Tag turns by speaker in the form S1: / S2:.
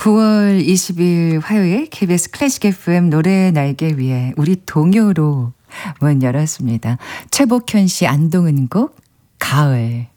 S1: 9월 20일 화요일 KBS 클래식 FM 노래 날개 위에 우리 동요로 문 열었습니다. 최복현 씨, 안동은 곡 가을.